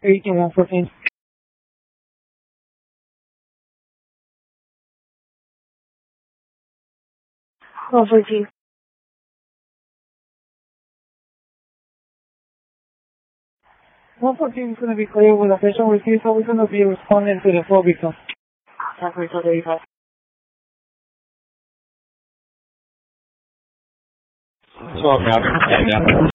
18, 114. 114. 114 is going to be clear with official refusal. We're going to be responding to the full beacon. Time for 35. So,